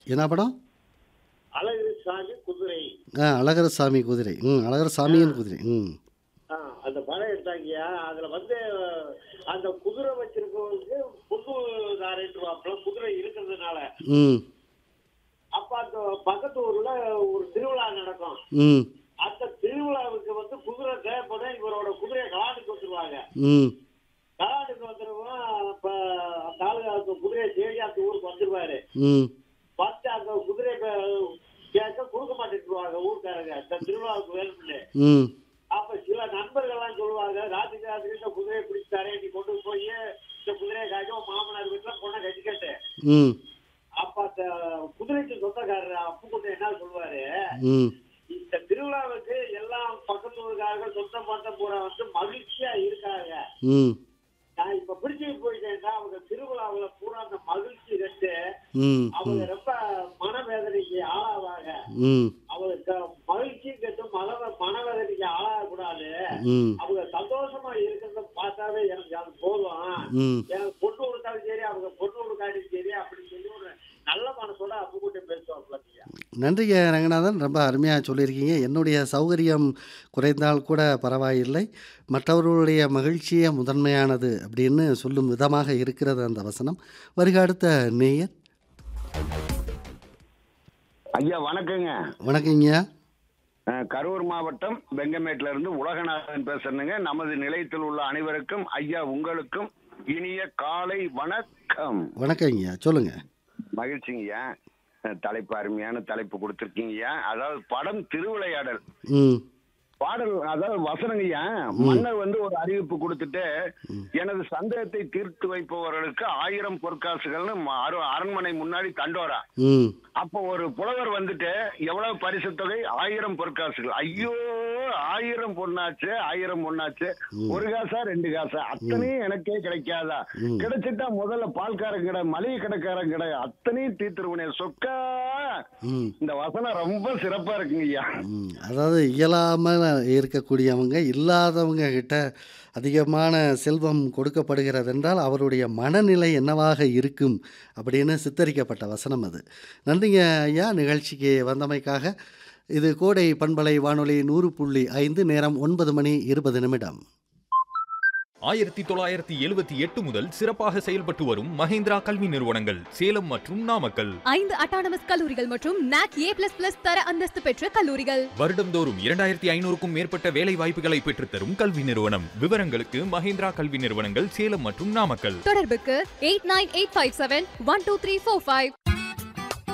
என்ன படம்? அழகிரி சாமி குதிரை. அழகர் சாமி குதிரை. அழகர் சாமியின் குதிரை. ஆ, அந்த படம் எடுத்தாங்கய்யா. அதுல வந்து அந்த குதிரை வச்சிருக்கவங்களுக்கு புதுதாரின்றாப்புல குதிரை இருக்கிறதுனால. ம். அப்ப அந்த பக்கத்து ஊர்ல ஒரு திருவிழா நடக்கும். ம். அந்த திருவிழாவுக்கு வந்து குதிரை தேவைப்படும். இவரோட குதிரையை கலாட்டுக்கு வந்துருவாங்க. ம். கலாட்டுக்கு வந்துருவோம். அப்ப அந்த ஆளு அந்த குதிரையை தேடி அந்த ஊருக்கு வந்துருவாரு. ம். வந்து அந்த குதிரையை கேட்க கொடுக்க மாட்டேங்குவாங்க ஊருக்காரங்க. இந்த திருவிழாவுக்கு வேணும்னு. ம். அப்ப சில நண்பர்கள்லாம் சொல்லுவாங்க, ராத்திரி ராத்திரி இந்த குதிரையை பிடிச்சாரே, நீ கொண்டு போய் இந்த குதிரையை காய்ச்சி உன் மாமனார் வீட்டுல பொண்ணை கட்டிக்கட்டு. ம். அப்ப அந்த குதிரைக்கு சொந்தக்காரர் அப்புக்குட்டி என்ன சொல்லுவாரு, ம். இந்த திருவிழாவுக்கு எல்லாம் பக்கத்து ஊருக்காரங்க சொந்த பந்தம் பூரா வந்து மகிழ்ச்சியா இருக்காங்க. ம். நான் இப்ப பிடிச்சிட்டு போயிட்டேன்னா அவங்க திருவிழாவுல பூரா அந்த மகிழ்ச்சி கண்டு ம். அவங்க ரொம்ப மனவேதனைக்கு ஆளாவாங்க. ம். அவங்களுக்கு மகிழ்ச்சி கண்டு மனவேதனைக்கு ஆளாகக்கூடாது. ம். அவங்க சந்தோஷமா இருக்கிறத பார்த்தாவே எனக்கு அது போதும். ம். எனக்கு பொண்ணு கொடுத்தாலும் சரி, அவங்க பொண்ணு கொடுக்காட்டியும் சரி அப்படின்னு சொல்லி ஒரு நல்ல மனசோட அப்புக்கூட்டி பேசுவாங்க. நன்றிங்க ரங்கநாதன். ரொம்ப அருமையாக சொல்லியிருக்கீங்க. என்னுடைய சௌகரியம் குறைந்தால் கூட பரவாயில்லை, மற்றவர்களுடைய மகிழ்ச்சியே முதன்மையானது அப்படின்னு சொல்லும் விதமாக இருக்கிறது அந்த வசனம். வருக அடுத்த நேயர். ஐயா வணக்கங்க. வணக்கங்கய்யா. கரூர் மாவட்டம் வெங்கமேட்ல இருந்து உலகநாதன் பேசுறேங்க. நமது நிலையத்தில் உள்ள அனைவருக்கும் ஐயா உங்களுக்கும் இனிய காலை வணக்கம். வணக்கங்கய்யா, சொல்லுங்க. மகிழ்ச்சிங்கய்யா. தலைப்பு அருமையான தலைப்பு கொடுத்துருக்கீங்கய்யா. அதாவது படம் திருவிளையாடல். ம். பாடல் அதாவது வசனங்கய்யா. மன்னர் வந்து ஒரு அறிவிப்பு கொடுத்துட்டு எனது சந்தேகத்தை தீர்த்து வைப்பவர்களுக்கு 1000 பொற்காசுகள்னு அரண்மனை முன்னாடி தண்டோரா. ம். அப்போ ஒரு புலவர் வந்துட்டு எவ்வளவு பரிசு தொகை? 1000 பொற்காசுகள். ஐயோ 1000 பொண்ணாச்சு 1000 பொண்ணாச்சு, ஒரு காசா 2 காசா, அத்தனையும் எனக்கே கிடைக்காதா? கிடைச்சிட்டா முதல்ல பால்காரன் கடை, மளிகை கடைக்காரன் கடை அத்தனையும் தீர்த்துருவனே சொக்கா. இந்த வசனம் ரொம்ப சிறப்பா இருக்குங்க ஐயா. அதாவது இயலாமல் இருக்கக்கூடியவங்க, இல்லாதவங்க கிட்ட அதிகமான செல்வம் கொடுக்கப்படுகிறது என்றால் அவருடைய மனநிலை என்னவாக இருக்கும் அப்படின்னு சித்தரிக்கப்பட்ட வசனம் அது. நன்றிங்க ஐயா, நிகழ்ச்சிக்கு வந்தமைக்காக. இது கோடை பண்பலை வானொலி 100.5, நேரம் 9:20. 1978 முதல் சிறப்பாக செயல்பட்டு வரும் மஹேந்திரா கல்வி நிறுவனங்கள் சேலம் மற்றும் நாமக்கல். 5 அட்டானமஸ் கல்லூரிகள் மற்றும் NAC A++ தர அந்தஸ்து பெற்ற கல்லூரிகள். வருடம்தோறும் 2500க்கும் மேற்பட்ட வேலை வாய்ப்புகளை பெற்றுத்தரும் கல்வி நிறுவனம். விவரங்களுக்கு மஹேந்திரா கல்வி நிறுவனங்கள் சேலம் மற்றும் நாமக்கல். தொடர்புக்கு 8985712345.